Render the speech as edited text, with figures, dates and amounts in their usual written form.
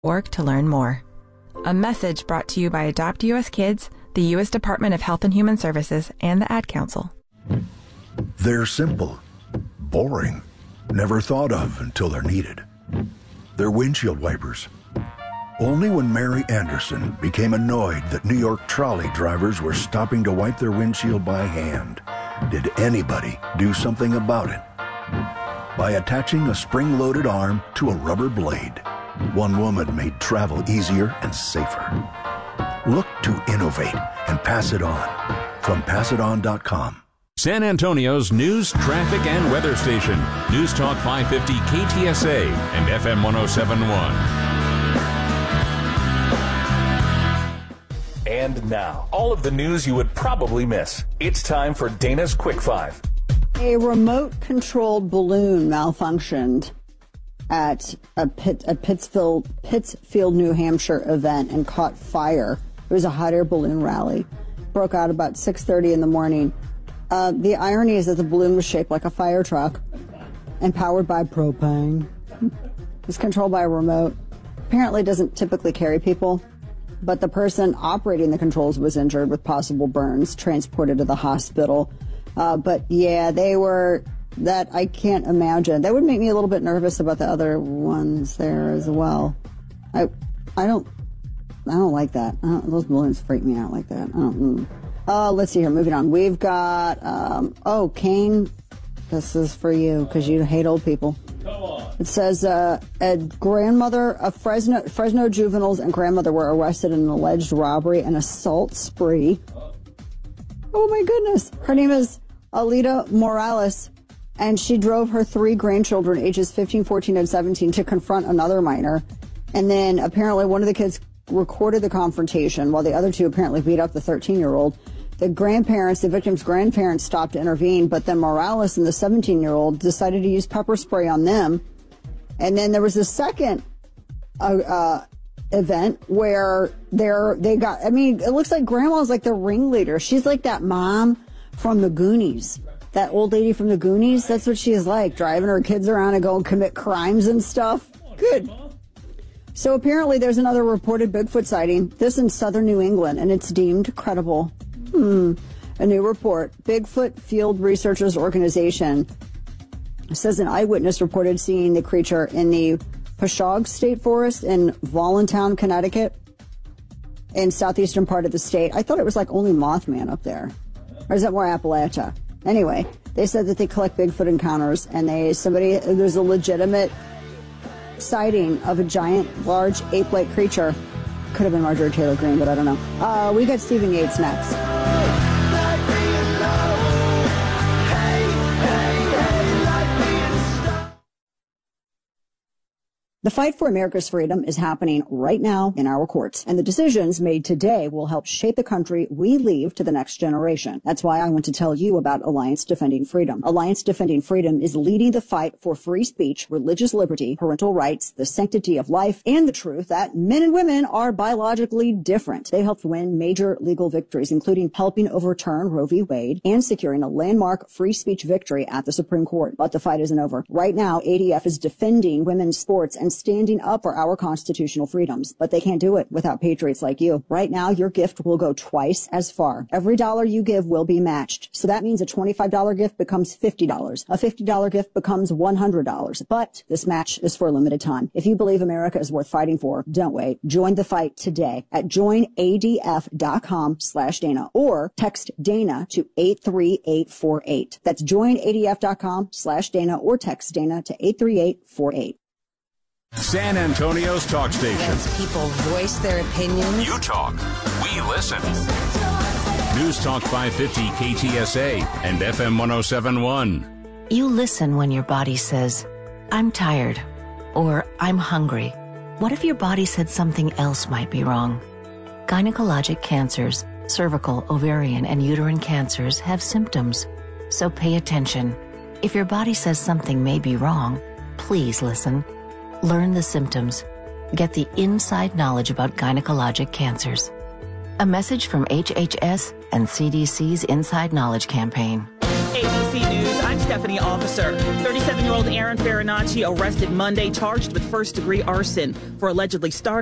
Org to learn more. A message brought to you by Adopt US Kids, the U.S. Department of Health and Human Services, and the Ad Council. They're simple, boring, never thought of until they're needed. They're windshield wipers. Only when Mary Anderson became annoyed that New York trolley drivers were stopping to wipe their windshield by hand did anybody do something about it. By attaching a spring-loaded arm to a rubber blade, one woman made travel easier and safer. Look to innovate and pass it on. From PassItOn.com. San Antonio's news, traffic, and weather station. News Talk 550 KTSA and FM 1071. And now, all of the news you would probably miss. It's time for Dana's Quick Five. A remote-controlled balloon malfunctioned at a Pittsfield, New Hampshire event and caught fire. It was a hot air balloon rally. Broke out about 6:30 in the morning. The irony is that the balloon was shaped like a fire truck and powered by propane. It's controlled by a remote. Apparently doesn't typically carry people, but the person operating the controls was injured with possible burns, transported to the hospital. But yeah, they were... That I can't imagine. That would make me a little bit nervous about the other ones there as well. I don't like that. Those balloons freak me out like that. Let's see here. Moving on. We've got, Kane, this is for you because you hate old people. Come on. It says, a grandmother of Fresno juveniles and grandmother were arrested in an alleged robbery and assault spree. Oh my goodness. Her name is Alida Morales. And she drove her 3 grandchildren, ages 15, 14, and 17, to confront another minor. And then apparently one of the kids recorded the confrontation while the other 2 apparently beat up the 13-year-old. The victim's grandparents stopped to intervene, but then Morales and the 17-year-old decided to use pepper spray on them. And then there was a second event where it looks like grandma's like the ringleader. She's like that mom from the Goonies. That old lady from the Goonies, that's what she is like, driving her kids around and go and commit crimes and stuff. Good. So apparently there's another reported Bigfoot sighting, this in southern New England, and it's deemed credible. A new report. Bigfoot Field Researchers Organization says an eyewitness reported seeing the creature in the Peshawg State Forest in Voluntown, Connecticut, in southeastern part of the state. I thought it was like only Mothman up there. Or is that more Appalachia? Anyway, they said that they collect Bigfoot encounters, and there's a legitimate sighting of a giant, large ape-like creature. Could have been Marjorie Taylor Greene, but I don't know. We got Stephen Yates next. The fight for America's freedom is happening right now in our courts, and the decisions made today will help shape the country we leave to the next generation. That's why I want to tell you about Alliance Defending Freedom. Alliance Defending Freedom is leading the fight for free speech, religious liberty, parental rights, the sanctity of life, and the truth that men and women are biologically different. They helped win major legal victories, including helping overturn Roe v. Wade and securing a landmark free speech victory at the Supreme Court. But the fight isn't over. Right now, ADF is defending women's sports and standing up for our constitutional freedoms, but they can't do it without patriots like you. Right now, your gift will go twice as far. Every dollar you give will be matched. So that means a $25 gift becomes $50. A $50 gift becomes $100. But this match is for a limited time. If you believe America is worth fighting for, don't wait. Join the fight today at joinadf.com/Dana or text Dana to 83848. That's joinadf.com/Dana or text Dana to 83848. San Antonio's talk station. Lets people voice their opinions. You talk, we listen. News Talk 550 KTSA and FM 1071. You listen when your body says, I'm tired, or I'm hungry. What if your body said something else might be wrong? Gynecologic cancers, cervical, ovarian, and uterine cancers have symptoms. So pay attention. If your body says something may be wrong, please listen. Learn the symptoms. Get the inside knowledge about gynecologic cancers. A message from HHS and CDC's Inside Knowledge campaign. ABC News, I'm Stephanie Officer. 37-year-old Aaron Farinacci arrested Monday, charged with first-degree arson for allegedly starting